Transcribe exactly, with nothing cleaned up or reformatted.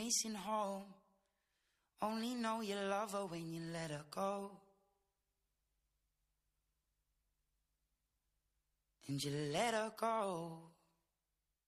missing home. Only know you love her when you let her go. And you let her go.